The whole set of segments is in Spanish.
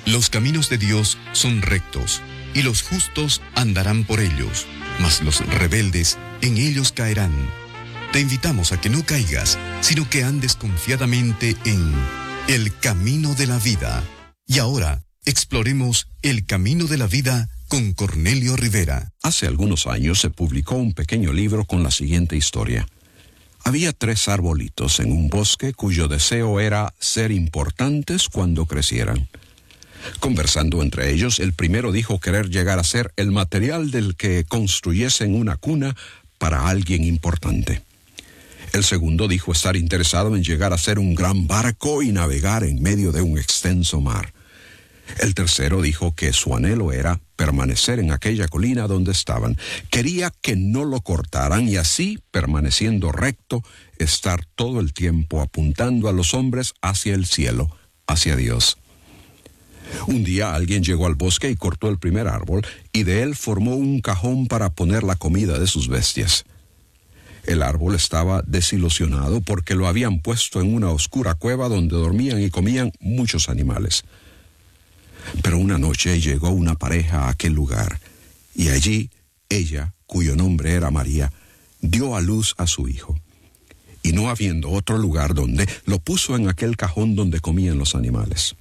Los caminos de Dios son rectos, y los justos andarán por ellos, mas los rebeldes en ellos caerán. Te invitamos a que no caigas, sino que andes confiadamente en el camino de la vida. Y ahora, exploremos el camino de la vida con Cornelio Rivera. Hace algunos años se publicó un pequeño libro con la siguiente historia. Había 3 arbolitos en un bosque cuyo deseo era ser importantes cuando crecieran. Conversando entre ellos, el primero dijo querer llegar a ser el material del que construyesen una cuna para alguien importante. El segundo dijo estar interesado en llegar a ser un gran barco y navegar en medio de un extenso mar. El tercero dijo que su anhelo era permanecer en aquella colina donde estaban. Quería que no lo cortaran y así, permaneciendo recto, estar todo el tiempo apuntando a los hombres hacia el cielo, hacia Dios. Un día alguien llegó al bosque y cortó el primer árbol y de él formó un cajón para poner la comida de sus bestias. El árbol estaba desilusionado porque lo habían puesto en una oscura cueva donde dormían y comían muchos animales. Pero una noche llegó una pareja a aquel lugar y allí ella, cuyo nombre era María, dio a luz a su hijo. Y no habiendo otro lugar donde, lo puso en aquel cajón donde comían los animales.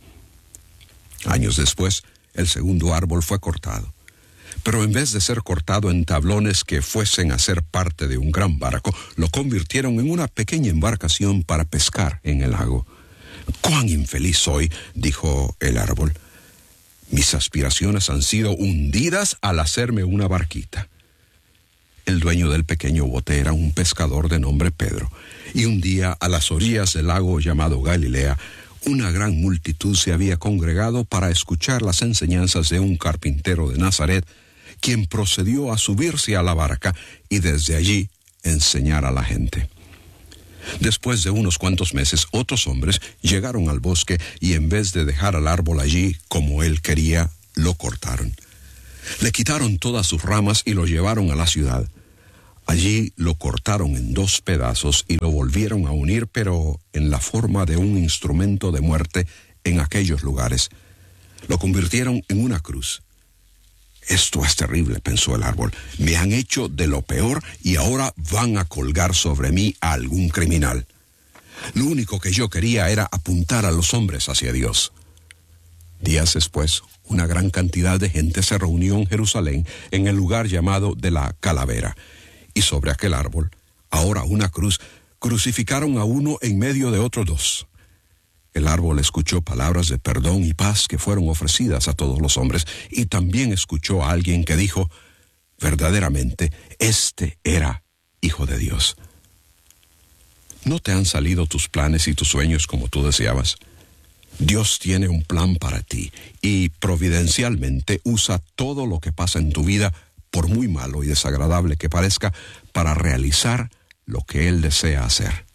Años después, el segundo árbol fue cortado. Pero en vez de ser cortado en tablones que fuesen a ser parte de un gran barco, lo convirtieron en una pequeña embarcación para pescar en el lago. «¡Cuán infeliz soy!», dijo el árbol. «Mis aspiraciones han sido hundidas al hacerme una barquita». El dueño del pequeño bote era un pescador de nombre Pedro, y un día a las orillas del lago llamado Galilea, una gran multitud se había congregado para escuchar las enseñanzas de un carpintero de Nazaret, quien procedió a subirse a la barca y desde allí enseñar a la gente. Después de unos cuantos meses, otros hombres llegaron al bosque y en vez de dejar al árbol allí como él quería, lo cortaron. Le quitaron todas sus ramas y lo llevaron a la ciudad. Allí lo cortaron en 2 pedazos y lo volvieron a unir, pero en la forma de un instrumento de muerte en aquellos lugares. Lo convirtieron en una cruz. «Esto es terrible», pensó el árbol. «Me han hecho de lo peor y ahora van a colgar sobre mí a algún criminal. Lo único que yo quería era apuntar a los hombres hacia Dios». Días después, una gran cantidad de gente se reunió en Jerusalén, en el lugar llamado de la Calavera. Y sobre aquel árbol, ahora una cruz, crucificaron a uno en medio de otros 2. El árbol escuchó palabras de perdón y paz que fueron ofrecidas a todos los hombres, y también escuchó a alguien que dijo, verdaderamente, este era Hijo de Dios. ¿No te han salido tus planes y tus sueños como tú deseabas? Dios tiene un plan para ti, y providencialmente usa todo lo que pasa en tu vida, por muy malo y desagradable que parezca, para realizar lo que Él desea hacer.